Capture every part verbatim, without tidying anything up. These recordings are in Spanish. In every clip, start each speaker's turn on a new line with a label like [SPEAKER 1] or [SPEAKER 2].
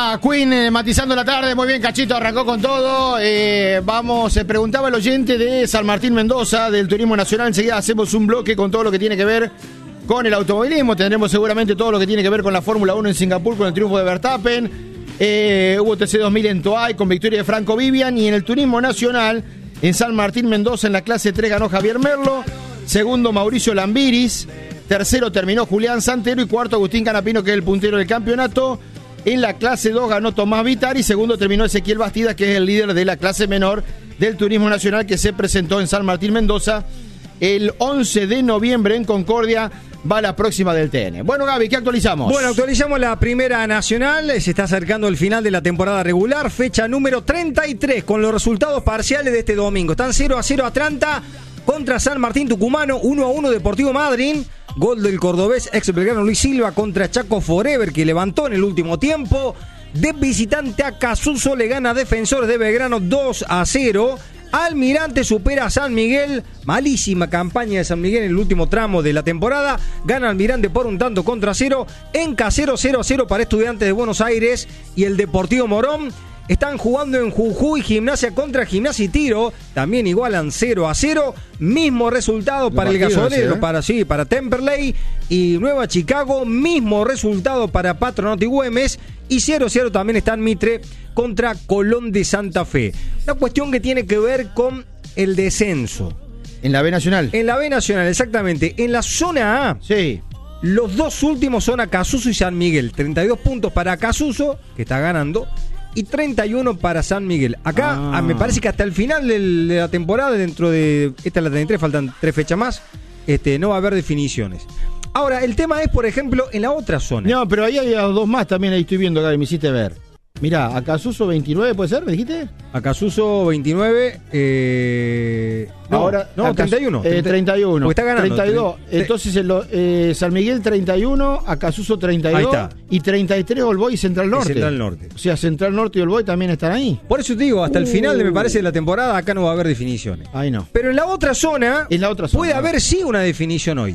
[SPEAKER 1] Acá Queen eh, matizando la tarde, muy bien, Cachito arrancó con todo. Eh, vamos, se preguntaba el oyente de San Martín Mendoza, del Turismo Nacional. Enseguida hacemos un bloque con todo lo que tiene que ver con el automovilismo. Tendremos seguramente todo lo que tiene que ver con la Fórmula uno en Singapur, con el triunfo de Verstappen. Eh, hubo T C dos mil en Toay con victoria de Franco Vivian. Y en el Turismo Nacional, en San Martín Mendoza, en la clase tres ganó Javier Merlo. Segundo, Mauricio Lambiris. Tercero terminó Julián Santero. Y cuarto, Agustín Canapino, que es el puntero del campeonato. En la clase dos ganó Tomás Vitari. Segundo terminó Ezequiel Bastidas, que es el líder de la clase menor del Turismo Nacional, que se presentó en San Martín Mendoza. El once de noviembre en Concordia va la próxima del T N. Bueno, Gaby, ¿qué actualizamos?
[SPEAKER 2] Bueno, actualizamos la primera nacional. Se está acercando el final de la temporada regular. Fecha número treinta y tres con los resultados parciales de este domingo. Están cero a cero Atlanta contra San Martín Tucumano. uno a uno Deportivo Madryn. Gol del cordobés ex belgrano Luis Silva contra Chaco Forever, que levantó en el último tiempo. De visitante a Casuso le gana Defensores de Belgrano dos a cero. Almirante supera a San Miguel. Malísima campaña de San Miguel en el último tramo de la temporada. Gana Almirante por un tanto contra cero. En Casero cero a cero para Estudiantes de Buenos Aires y el Deportivo Morón. Están jugando en Jujuy, Gimnasia contra Gimnasia y Tiro. También igualan cero a cero. Mismo resultado para el gasolero, ¿eh? para, sí, para Temperley y Nueva Chicago. Mismo resultado para Patronato y Güemes. Y cero a cero también está en Mitre contra Colón de Santa Fe. Una cuestión que tiene que ver con el descenso.
[SPEAKER 1] En la B Nacional.
[SPEAKER 2] En la B Nacional, exactamente. En la zona A.
[SPEAKER 1] Sí.
[SPEAKER 2] Los dos últimos son Acasuso y San Miguel. treinta y dos puntos para Acasuso, que está ganando. Y treinta y uno para San Miguel. Acá ah. me parece que hasta el final del, de la temporada, dentro de esta es la treinta y tres, faltan tres fechas más, este, no va a haber definiciones. Ahora, el tema es, por ejemplo, en la otra zona.
[SPEAKER 1] No, pero ahí hay dos más también, ahí estoy viendo, Gaby, me hiciste ver. Mirá, Acasuso veintinueve, ¿puede ser? ¿Me dijiste?
[SPEAKER 2] Acasuso veintinueve, eh... No,
[SPEAKER 1] ahora,
[SPEAKER 2] no, treinta y uno.
[SPEAKER 1] Eh, treinta y uno.
[SPEAKER 2] Porque está ganando.
[SPEAKER 1] treinta y dos. Entonces, el, eh, San Miguel treinta y uno, Acasuso treinta y dos. Ahí está. Y treinta y tres Olboy y Central Norte.
[SPEAKER 2] Central Norte.
[SPEAKER 1] O sea, Central Norte y Olboy también están ahí.
[SPEAKER 2] Por eso te digo, hasta uh. el final, de, me parece, de la temporada, acá no va a haber definiciones.
[SPEAKER 1] Ahí no.
[SPEAKER 2] Pero en la otra zona,
[SPEAKER 1] en la otra zona
[SPEAKER 2] puede haber sí una definición hoy.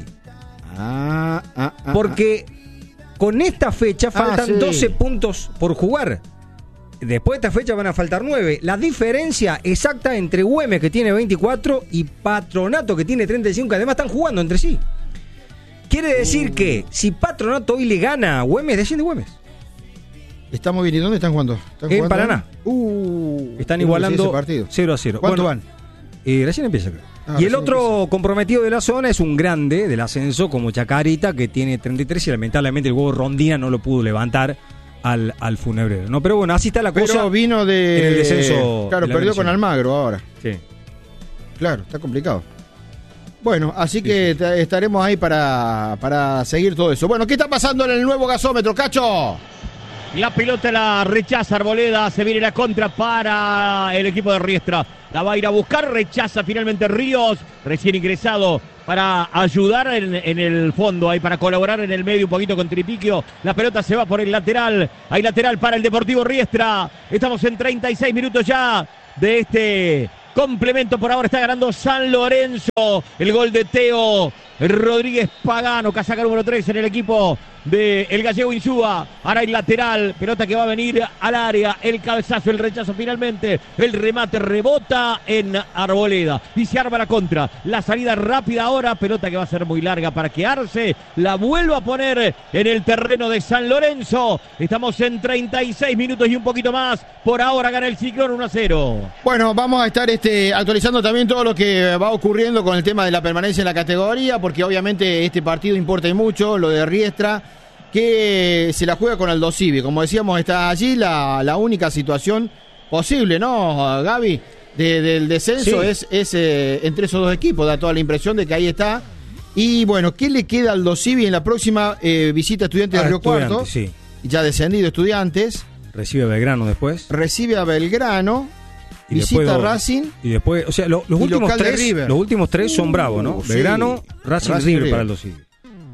[SPEAKER 1] Ah, ah, ah.
[SPEAKER 2] Porque con esta fecha faltan
[SPEAKER 1] ah, sí.
[SPEAKER 2] doce puntos por jugar. Después de esta fecha van a faltar nueve. La diferencia exacta entre Güemes, que tiene veinticuatro, y Patronato, que tiene treinta y cinco, que además están jugando entre sí. Quiere decir uh. que si Patronato hoy le gana a Güemes, desciende Güemes.
[SPEAKER 1] Estamos bien. ¿Y dónde están jugando? ¿Están
[SPEAKER 2] en
[SPEAKER 1] jugando?
[SPEAKER 2] Paraná.
[SPEAKER 1] Uh,
[SPEAKER 2] están igualando cero a cero.
[SPEAKER 1] ¿Cuánto
[SPEAKER 2] bueno,
[SPEAKER 1] van?
[SPEAKER 2] Eh, recién empieza, creo. Ah, y el otro
[SPEAKER 1] empieza.
[SPEAKER 2] comprometido de la zona es un grande del ascenso como Chacarita, que tiene treinta y tres, y lamentablemente el huevo Rondina no lo pudo levantar al, al Funebrero, ¿no? Pero bueno, así está la cosa.
[SPEAKER 1] Pero vino de...
[SPEAKER 2] en el descenso.
[SPEAKER 1] Claro, perdió con Almagro ahora.
[SPEAKER 2] Sí.
[SPEAKER 1] Claro, está complicado. Bueno, así sí, que sí. estaremos ahí para, para seguir todo eso. Bueno, ¿qué está pasando en el nuevo gasómetro, Cacho?
[SPEAKER 3] La pelota la rechaza Arboleda, se viene la contra para el equipo de Riestra. La va a ir a buscar, rechaza finalmente Ríos, recién ingresado para ayudar en, en el fondo, ahí para colaborar en el medio un poquito con Tripiquio. La pelota se va por el lateral, hay lateral para el Deportivo Riestra. Estamos en treinta y seis minutos ya de este complemento. Por ahora está ganando San Lorenzo. El gol de Teo Rodríguez Pagano, casaca número tres en el equipo de el gallego Insúa. Ahora hay lateral, pelota que va a venir al área, el cabezazo, el rechazo finalmente, el remate rebota en Arboleda y se arma la contra, la salida rápida ahora, pelota que va a ser muy larga para que Arce la vuelva a poner en el terreno de San Lorenzo. Estamos en treinta y seis minutos y un poquito más. Por ahora gana el Ciclón uno a cero.
[SPEAKER 1] Bueno, vamos a estar este, actualizando también todo lo que va ocurriendo con el tema de la permanencia en la categoría, porque obviamente este partido importa y mucho, lo de Riestra, que se la juega con Aldo Civi. Como decíamos, está allí la, la única situación posible, ¿no, Gaby? De, del descenso sí. es, es eh, entre esos dos equipos, da toda la impresión de que ahí está. Y bueno, ¿qué le queda a Aldo Civi en la próxima eh, visita a Estudiantes ah, de Río Cuarto?
[SPEAKER 2] Sí.
[SPEAKER 1] Ya descendido Estudiantes.
[SPEAKER 2] Recibe a Belgrano después.
[SPEAKER 1] Recibe a Belgrano. Y visita a Racing.
[SPEAKER 2] Y después, o sea, lo, los, últimos tres, los últimos tres son uh, bravos, ¿no? Sí. Belgrano, Racing, Racing River, River para Aldo Civi.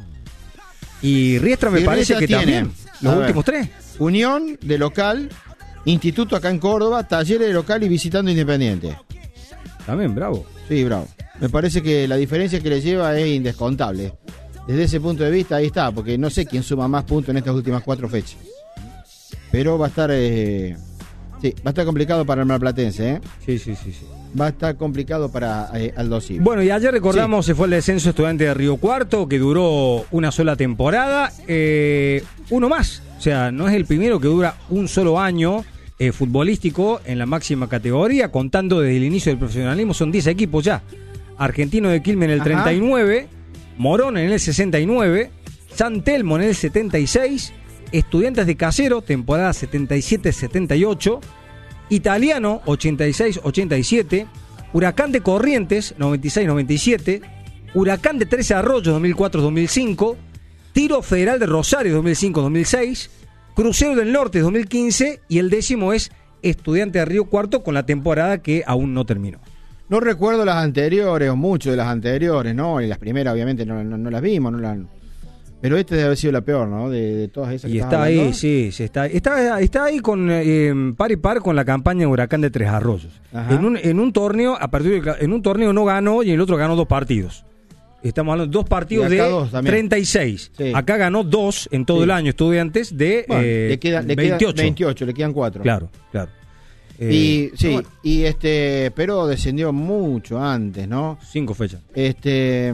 [SPEAKER 2] Y Riestra me y parece que tiene también. Los últimos tres.
[SPEAKER 1] Unión de local, Instituto acá en Córdoba, Talleres de local y visitando Independiente.
[SPEAKER 2] También, bravo.
[SPEAKER 1] Sí, bravo. Me parece que la diferencia que le lleva es indescontable. Desde ese punto de vista, ahí está, porque no sé quién suma más puntos en estas últimas cuatro fechas. pero va a estar eh, sí, va a estar complicado para el marplatense, ¿eh?
[SPEAKER 2] Sí, sí, sí, sí.
[SPEAKER 1] Va a estar complicado para eh, Aldo Civi.
[SPEAKER 2] Bueno, y ayer recordamos,
[SPEAKER 1] sí.
[SPEAKER 2] se fue el descenso estudiante de Río Cuarto, que duró una sola temporada, eh, uno más, o sea, no es el primero que dura un solo año eh, futbolístico en la máxima categoría, contando desde el inicio del profesionalismo, son diez equipos ya. Argentino de Quilmes en el Ajá. treinta y nueve, Morón en el sesenta y nueve, San Telmo en el setenta y seis, Estudiantes de Casero, temporada setenta y siete setenta y ocho, Italiano, ochenta y seis ochenta y siete, Huracán de Corrientes, noventa y seis noventa y siete, Huracán de Trece Arroyos, dos mil cuatro dos mil cinco, Tiro Federal de Rosario, dos mil cinco dos mil seis, Crucero del Norte, dos mil quince, y el décimo es Estudiante de Río Cuarto, con la temporada que aún no terminó.
[SPEAKER 1] No recuerdo las anteriores, o mucho de las anteriores, ¿no? Y las primeras, obviamente, no, no, no las vimos, no las... Pero este debe haber sido la peor, ¿no? De, de todas esas.
[SPEAKER 2] Y
[SPEAKER 1] que
[SPEAKER 2] está ahí, sí, sí, está, está, está ahí con eh, par y par con la campaña de Huracán de Tres Arroyos. En un, en un torneo, a partir de, en un torneo no ganó y en el otro ganó dos partidos. Estamos hablando de dos partidos de dos treinta y seis. Sí. Acá ganó dos en todo sí. el año, Estudiantes de
[SPEAKER 1] bueno,
[SPEAKER 2] eh,
[SPEAKER 1] le queda, le
[SPEAKER 2] veintiocho.
[SPEAKER 1] Queda veintiocho, le quedan cuatro.
[SPEAKER 2] Claro, claro.
[SPEAKER 1] Eh, y sí, bueno. y este, pero descendió mucho antes, ¿no?
[SPEAKER 2] Cinco fechas.
[SPEAKER 1] Este,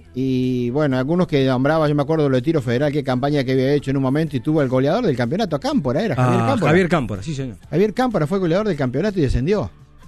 [SPEAKER 1] y bueno, algunos que nombraba, yo me acuerdo de lo de Tiro Federal, qué campaña que había hecho en un momento, y tuvo el goleador del campeonato, Cámpora, era Javier
[SPEAKER 2] ah,
[SPEAKER 1] Cámpora.
[SPEAKER 2] Javier Cámpora, sí, señor.
[SPEAKER 1] Javier Cámpora fue goleador del campeonato y descendió.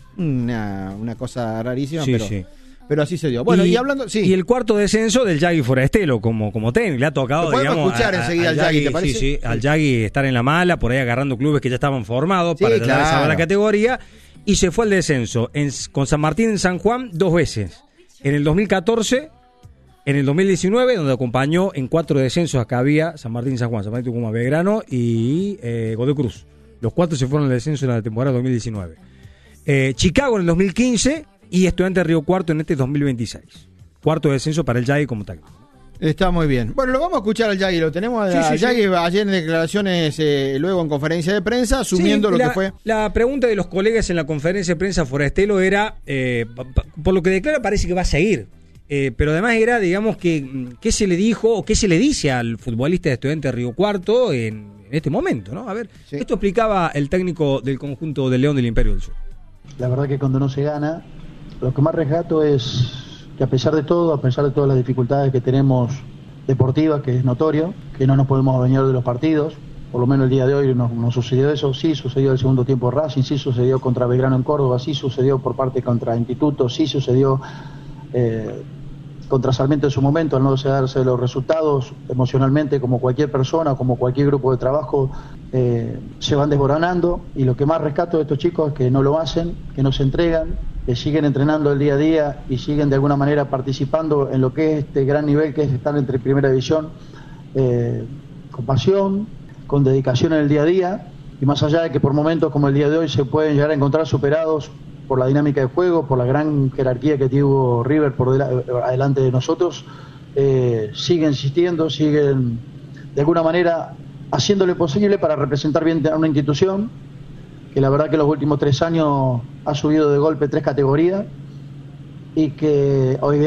[SPEAKER 1] Una, una cosa rarísima,
[SPEAKER 2] sí,
[SPEAKER 1] pero...
[SPEAKER 2] Sí.
[SPEAKER 1] Pero así se dio. Bueno, y, y hablando, sí.
[SPEAKER 2] Y el cuarto descenso del Yagui Forastelo como, como técnico. Le ha tocado,
[SPEAKER 1] Lo
[SPEAKER 2] digamos,
[SPEAKER 1] escuchar
[SPEAKER 2] a,
[SPEAKER 1] enseguida al Yagui, ¿te parece?
[SPEAKER 2] Sí, sí, sí, al Yagui estar en la mala, por ahí agarrando clubes que ya estaban formados
[SPEAKER 1] sí,
[SPEAKER 2] para tratar
[SPEAKER 1] claro.
[SPEAKER 2] de salvar la categoría. Y se fue al descenso en, con San Martín en San Juan dos veces. En el dos mil catorce, en el dos mil diecinueve, donde acompañó en cuatro descensos. Acá había San Martín, San Juan, San Martín, Tucumán, Belgrano y eh, Godoy Cruz. Los cuatro se fueron al descenso en la temporada dos mil diecinueve. Eh, Chicago en el dos mil quince y Estudiantes de Río Cuarto en este dos mil veintiséis. Cuarto descenso para el Yagui como técnico.
[SPEAKER 1] Está muy bien. Bueno, lo vamos a escuchar al Yagui. Lo tenemos
[SPEAKER 2] sí,
[SPEAKER 1] al
[SPEAKER 2] sí,
[SPEAKER 1] Yagui
[SPEAKER 2] sí.
[SPEAKER 1] ayer en declaraciones, eh, luego en conferencia de prensa, asumiendo
[SPEAKER 2] sí,
[SPEAKER 1] lo
[SPEAKER 2] la,
[SPEAKER 1] que fue.
[SPEAKER 2] La pregunta de los colegas en la conferencia de prensa Forastelo era, eh, por lo que declara parece que va a seguir. Eh, pero además era, digamos, que qué se le dijo o qué se le dice al futbolista de Estudiantes de Río Cuarto en, en este momento, ¿no? A ver, sí. Esto explicaba el técnico del conjunto del León del Imperio del Sur.
[SPEAKER 4] La verdad que cuando no se gana, lo que más rescato es que a pesar de todo, a pesar de todas las dificultades que tenemos deportivas, que es notorio, que no nos podemos adueñar de los partidos, por lo menos el día de hoy no, no sucedió eso, sí sucedió el segundo tiempo de Racing, sí sucedió contra Belgrano en Córdoba, sí sucedió por parte contra Instituto, sí sucedió eh, contra Sarmiento en su momento, al no darse los resultados emocionalmente, como cualquier persona, como cualquier grupo de trabajo, eh, se van desboronando, y lo que más rescato de estos chicos es que no lo hacen, que no se entregan, que siguen entrenando el día a día y siguen de alguna manera participando en lo que es este gran nivel que es estar entre primera división, eh, con pasión, con dedicación en el día a día, y más allá de que por momentos como el día de hoy se pueden llegar a encontrar superados por la dinámica de juego, por la gran jerarquía que tuvo River por delante de nosotros, eh, siguen insistiendo, siguen de alguna manera haciendo lo posible para representar bien a una institución que la verdad que los últimos tres años ha subido de golpe tres categorías y que hoy